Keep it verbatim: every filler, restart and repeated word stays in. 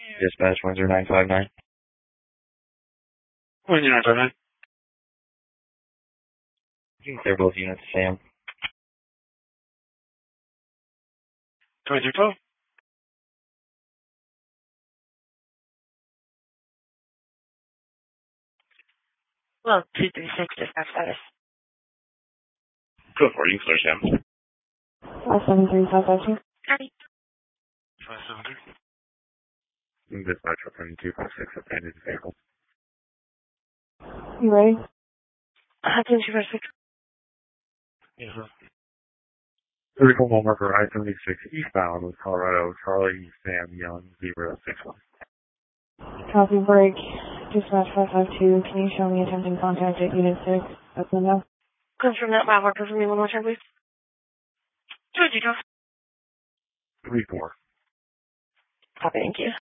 Dispatch Windsor nine five nine. Windsor nine five nine. You can clear both units, Sam. twenty-three twelve. Well, two three six dispatch status. Go for it, you can clear Sam. five seven three five five two. Copy. five seven three. Dispatch open two five six abandoned vehicle. You ready? Uh, two five six. Yes, sir. Vehicle mile marker I seventy-six eastbound with Colorado Charlie Sam Young zero six one. Copy break. Dispatch five five two. Can you show me attempting contact at Unit six? That's enough. Confirm that mile marker for me one more time, please. Two, two, two. Three four. Copy, thank you.